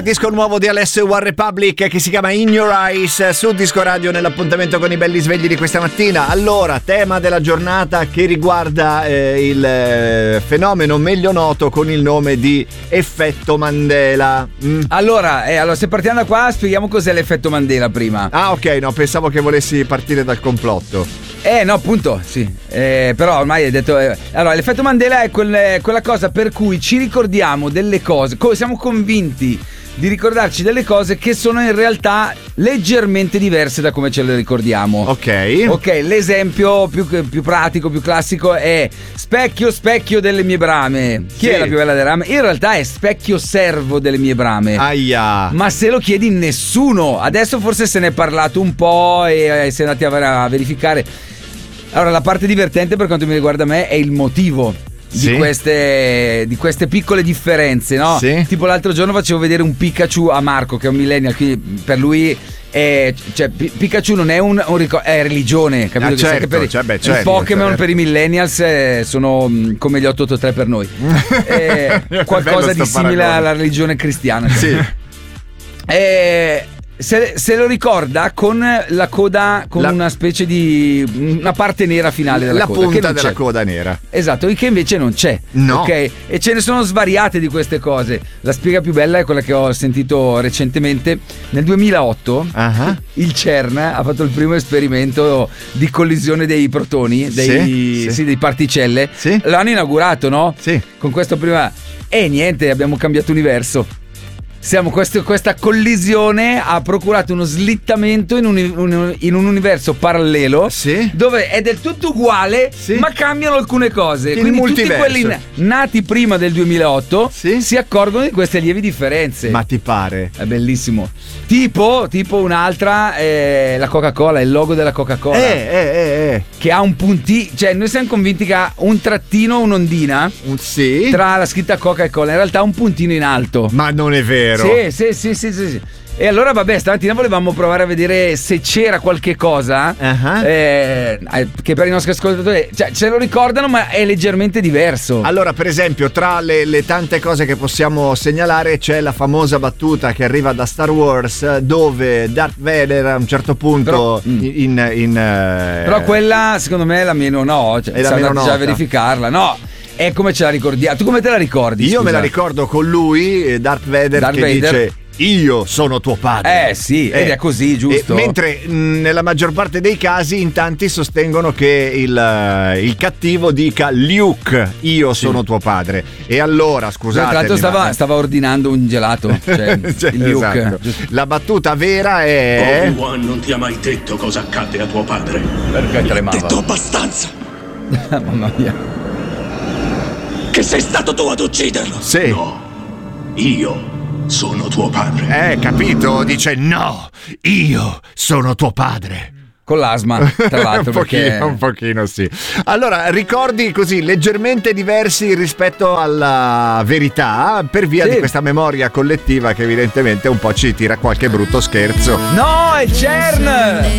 Disco nuovo di Alessio One Republic che si chiama In Your Eyes su Disco Radio nell'appuntamento con i belli svegli di questa mattina. Allora, tema della giornata che riguarda il fenomeno meglio noto con il nome di effetto Mandela. Allora, se partiamo da qua spieghiamo cos'è l'effetto Mandela prima. Ah, ok, no, pensavo che volessi partire dal complotto. No, appunto, sì. Però ormai hai detto. Allora, l'effetto Mandela è quella cosa per cui ci ricordiamo delle cose, siamo convinti di ricordarci delle cose che sono in realtà leggermente diverse da come ce le ricordiamo. Ok, l'esempio più pratico, più classico è specchio delle mie brame. Chi è la più bella delle brame? In realtà è specchio servo delle mie brame. Aia. Ma se lo chiedi nessuno. Adesso forse se ne è parlato un po' e si è andati a verificare. Allora, la parte divertente per quanto mi riguarda me è il motivo di queste piccole differenze, no? Sì. Tipo l'altro giorno facevo vedere un Pikachu a Marco, che è un millennial, quindi per lui Pikachu non è è religione, capito? Certo, il Pokémon per i millennials sono come gli 883 per noi. Qualcosa di simile alla religione cristiana. Sì. Se lo ricorda con la coda, con una specie di una parte nera finale della coda, punta che non della c'è. coda nera. Esatto, che invece non c'è. No. Ok? E ce ne sono svariate di queste cose. La spiega più bella è quella che ho sentito recentemente. Nel 2008 il CERN ha fatto il primo esperimento di collisione dei protoni, dei particelle. Sì. L'hanno inaugurato, no? Sì. Con questo prima. E niente, abbiamo cambiato universo. Questa collisione ha procurato uno slittamento in un universo parallelo, dove è del tutto uguale, ma cambiano alcune cose. Quindi tutti quelli nati prima del 2008 si accorgono di queste lievi differenze. Ma ti pare? È bellissimo. Tipo un'altra, la Coca-Cola, il logo della Coca-Cola, che ha un puntino, cioè noi siamo convinti che ha un trattino, un'ondina tra la scritta Coca e Cola, in realtà ha un puntino in alto. Ma non è vero. Sì. E allora stamattina volevamo provare a vedere se c'era qualche cosa che per i nostri ascoltatori ce lo ricordano, ma è leggermente diverso. Allora, per esempio, tra le tante cose che possiamo segnalare c'è la famosa battuta che arriva da Star Wars, dove Darth Vader a un certo punto però quella secondo me è la meno già a verificarla. No, è come ce la ricordiamo. Tu come te la ricordi? Io me la ricordo con lui, Darth Vader dice: io sono tuo padre. Ed è così, giusto? Mentre nella maggior parte dei casi in tanti sostengono che il cattivo dica: Luke, io sono tuo padre. E allora, scusate, tra l'altro stava ordinando un gelato, il Luke. Esatto. La battuta vera è: Obi-Wan non ti ha mai detto cosa accadde a tuo padre. Perché tremava? Detto abbastanza. Mamma mia. Che sei stato tu ad ucciderlo? Sì. No, io sono tuo padre. Capito? Dice: no, io sono tuo padre. Con l'asma, tra l'altro. Un pochino sì. Allora, ricordi così leggermente diversi rispetto alla verità per via di questa memoria collettiva che evidentemente un po' ci tira qualche brutto scherzo. No, è CERN!